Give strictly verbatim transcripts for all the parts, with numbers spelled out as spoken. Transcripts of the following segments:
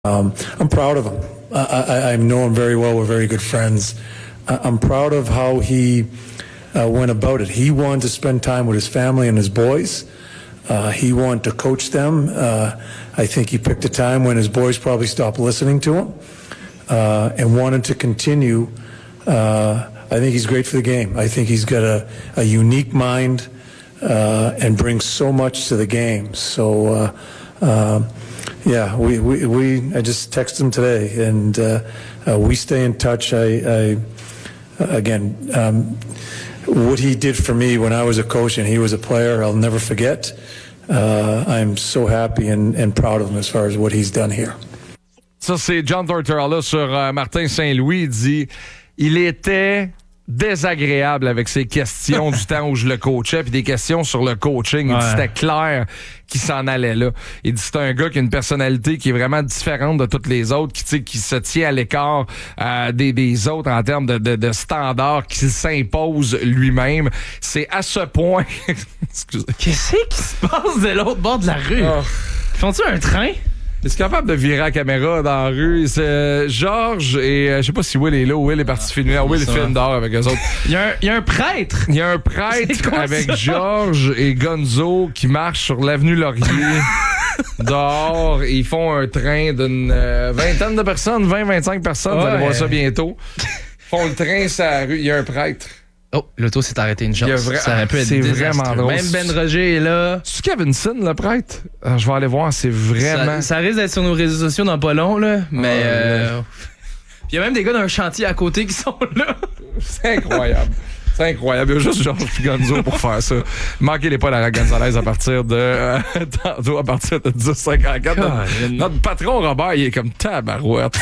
Um, I'm proud of him. I, I, I know him very well. We're very good friends. I, I'm proud of how he uh, went about it. He wanted to spend time with his family and his boys. Uh, he wanted to coach them. Uh, I think he picked a time when his boys probably stopped listening to him uh, and wanted to continue. Uh, I think he's great for the game. I think he's got a, a unique mind uh, and brings so much to the game. So, uh, uh, yeah, we, we, we I just texted him today, and uh, uh, we stay in touch. I, I again, um, what he did for me when I was a coach and he was a player, I'll never forget. Uh, I'm so happy and, and proud of him as far as what he's done here. Ça, c'est John Tortorella sur euh, Martin Saint-Louis. Il dit il était désagréable avec ses questions du temps où je le coachais, puis des questions sur le coaching. Il ouais. dit c'était clair qu'il s'en allait là. Il dit c'est un gars qui a une personnalité qui est vraiment différente de toutes les autres, qui, qui se tient à l'écart euh, des, des autres en termes de, de, de standards, qui s'impose lui-même. C'est à ce point... Excusez. Qu'est-ce qui se passe de l'autre bord de la rue? Oh. Font-tu un train? Est-ce capable de virer la caméra dans la rue? C'est euh, Georges et euh, je sais pas si Will est là ou Will est parti filmer. Ah, Will est film dehors avec eux autres. Il y, y a un prêtre. Il y a un prêtre avec Georges et Gonzo qui marchent sur l'avenue Laurier dehors. Et ils font un train d'une euh, vingtaine de personnes, vingt à vingt-cinq personnes. Ouais. Vous allez voir ça bientôt. Ils font le train sur la rue. Il y a un prêtre. Oh, l'auto s'est arrêté une chance. Vra- ça aurait pu être c'est désastreux. vraiment drôle. Même Ben Roger est là. C'est-tu Kevinson, le prêtre? Alors, je vais aller voir, c'est vraiment... Ça, ça risque d'être sur nos réseaux sociaux dans pas long, là. Mais... Oh, euh... il y a même des gars d'un chantier à côté qui sont là. C'est incroyable. C'est incroyable. Il y a juste Georges et Gonzo pour faire ça. Manquez-les pas la Gonzalez à partir de... Euh, tantôt, à partir de dix cinquante-quatre. Notre, notre patron, Robert, il est comme tabarouette.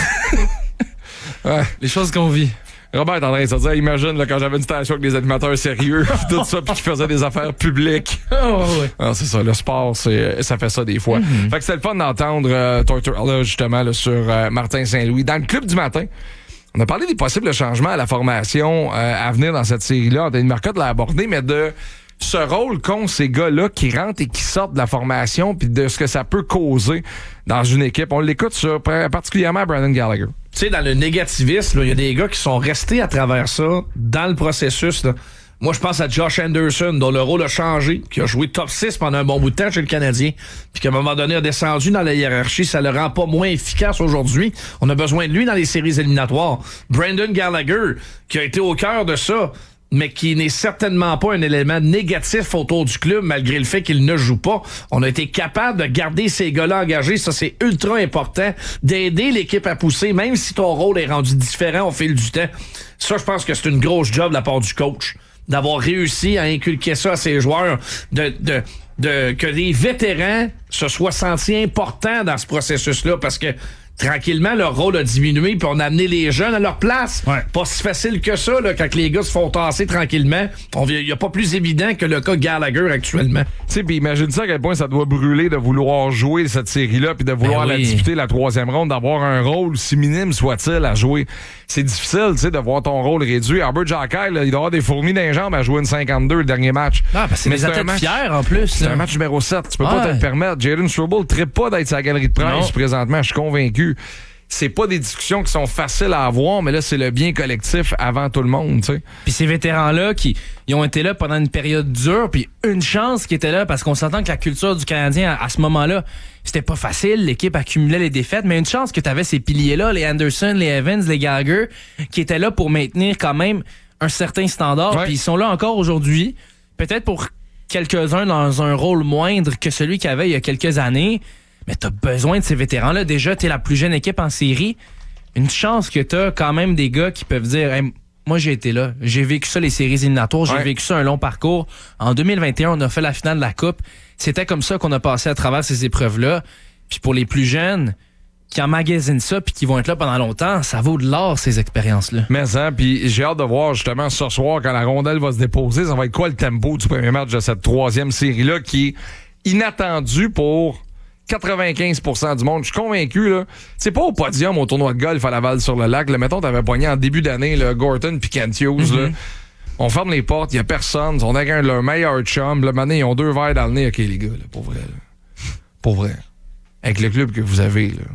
Ouais. Les choses qu'on vit. Robert est en train de se dire, imagine là, quand j'avais une station avec des animateurs sérieux, tout ça, puis qui faisaient des affaires publiques. Oh, ouais. Ah, c'est ça, le sport, c'est, ça fait ça des fois. Mm-hmm. Fait que c'était le fun d'entendre euh, Tortorella, justement, là, sur euh, Martin Saint-Louis. Dans le club du matin, on a parlé des possibles changements à la formation euh, à venir dans cette série-là. Anthony Marcotte l'a abordé, mais de ce rôle qu'ont ces gars-là qui rentrent et qui sortent de la formation, puis de ce que ça peut causer dans une équipe. On l'écoute sur particulièrement Brandon Gallagher. Tu sais, dans le négativisme, il y a des gars qui sont restés à travers ça dans le processus. Là. Moi, je pense à Josh Anderson, dont le rôle a changé, qui a joué top six pendant un bon bout de temps chez le Canadien, puis qu'à un moment donné a descendu dans la hiérarchie. Ça le rend pas moins efficace aujourd'hui. On a besoin de lui dans les séries éliminatoires. Brandon Gallagher, qui a été au cœur de ça, mais qui n'est certainement pas un élément négatif autour du club, malgré le fait qu'il ne joue pas. On a été capable de garder ces gars-là engagés. Ça, c'est ultra important, d'aider l'équipe à pousser, même si ton rôle est rendu différent au fil du temps. Ça, je pense que c'est une grosse job de la part du coach, d'avoir réussi à inculquer ça à ses joueurs, de, de, de que les vétérans se soient sentis importants dans ce processus-là, parce que tranquillement, leur rôle a diminué, puis on a amené les jeunes à leur place. Ouais. Pas si facile que ça, là, quand les gars se font tasser tranquillement. Il n'y a pas plus évident que le cas Gallagher actuellement. Tu sais, puis imagine ça à quel point ça doit brûler de vouloir jouer cette série-là, puis de vouloir ben oui. la disputer la troisième ronde, d'avoir un rôle, si minime soit-il, à jouer. C'est difficile, tu sais, de voir ton rôle réduit. Albert Jacquet, là, il doit avoir des fourmis dans les jambes à jouer une cinquante-deux le dernier match. Ah, parce que c'est des athlètes match, fiers, en plus. C'est là. un match numéro sept. Tu peux ouais. pas te le permettre. Jaden Struble ne trippe pas d'être sa galerie de presse non. présentement, je suis convaincu. C'est pas des discussions qui sont faciles à avoir, mais là, c'est le bien collectif avant tout le monde, tu sais. Puis ces vétérans-là, qui ils ont été là pendant une période dure, puis une chance qu'ils étaient là, parce qu'on s'entend que la culture du Canadien, à, à ce moment-là, c'était pas facile. L'équipe accumulait les défaites, mais une chance que t'avais ces piliers-là, les Anderson, les Evans, les Gallagher, qui étaient là pour maintenir quand même un certain standard. Ouais. Puis ils sont là encore aujourd'hui, peut-être pour quelques-uns dans un rôle moindre que celui qu'il y avait il y a quelques années. Mais t'as besoin de ces vétérans-là. Déjà, t'es la plus jeune équipe en série. Une chance que t'as quand même des gars qui peuvent dire hey, moi, j'ai été là. J'ai vécu ça, les séries éliminatoires. J'ai ouais. vécu ça, un long parcours. En deux mille vingt et un, on a fait la finale de la Coupe. C'était comme ça qu'on a passé à travers ces épreuves-là. Puis pour les plus jeunes qui emmagasinent ça puis qui vont être là pendant longtemps, ça vaut de l'or, ces expériences-là. Mais ça, puis j'ai hâte de voir justement ce soir, quand la rondelle va se déposer, ça va être quoi le tempo du premier match de cette troisième série-là qui est inattendu pour quatre-vingt-quinze pour cent du monde. Je suis convaincu, là. C'est pas au podium au tournoi de golf à Laval-sur-le-Lac. Là, mettons, t'avais pogné en début d'année, là, Gorton puis Kent Hughes, mm-hmm. là. On ferme les portes, il y a personne. Ils sont avec un de leurs meilleurs chums. Là, maintenant, ils ont deux verres dans le nez. OK, les gars, là, pour vrai, là. Pour vrai. Avec le club que vous avez, là.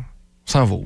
s'en va.